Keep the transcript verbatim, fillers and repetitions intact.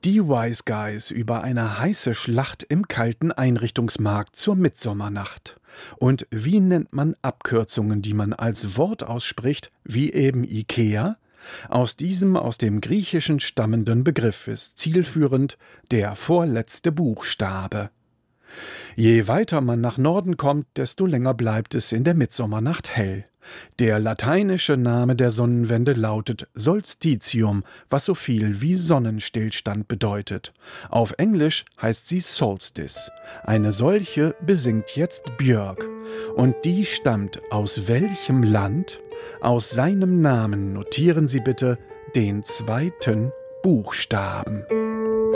Die Wise Guys über eine heiße Schlacht im kalten Einrichtungsmarkt zur Mitsommernacht. Und wie nennt man Abkürzungen, die man als Wort ausspricht, wie eben Ikea? Aus diesem aus dem Griechischen stammenden Begriff ist zielführend der vorletzte Buchstabe. Je weiter man nach Norden kommt, desto länger bleibt es in der Mitsommernacht hell. Der lateinische Name der Sonnenwende lautet Solstitium, was so viel wie Sonnenstillstand bedeutet. Auf Englisch heißt sie Solstice. Eine solche besingt jetzt Björk. Und die stammt aus welchem Land? Aus seinem Namen notieren Sie bitte den zweiten Buchstaben.